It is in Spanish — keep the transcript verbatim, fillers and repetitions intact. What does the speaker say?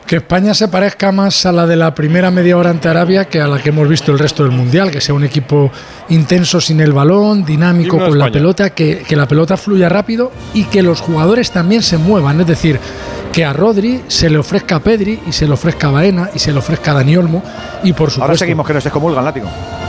Que España se parezca más a la de la primera media hora ante Arabia que a la que hemos visto el resto del Mundial, que sea un equipo intenso sin el balón, dinámico con la pelota, que, que la pelota fluya rápido y que los jugadores también se muevan, es decir, que a Rodri se le ofrezca a Pedri y se le ofrezca a Baena y se le ofrezca a Dani Olmo y por supuesto… Ahora seguimos que nos excomulgan, látigo.